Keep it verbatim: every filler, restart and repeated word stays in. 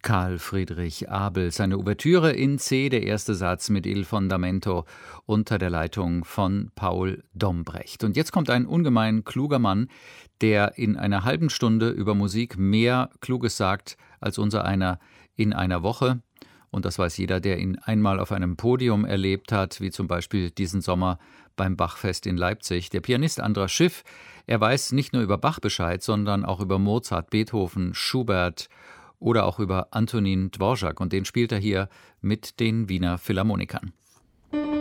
Karl Friedrich Abel, seine Ouvertüre in C, der erste Satz mit Il Fondamento unter der Leitung von Paul Dombrecht. Und jetzt kommt ein ungemein kluger Mann, der in einer halben Stunde über Musik mehr Kluges sagt als unser einer in einer Woche. Und das weiß jeder, der ihn einmal auf einem Podium erlebt hat, wie zum Beispiel diesen Sommer beim Bachfest in Leipzig. Der Pianist Andras Schiff, er weiß nicht nur über Bach Bescheid, sondern auch über Mozart, Beethoven, Schubert oder auch über Antonin Dvorak. Und den spielt er hier mit den Wiener Philharmonikern.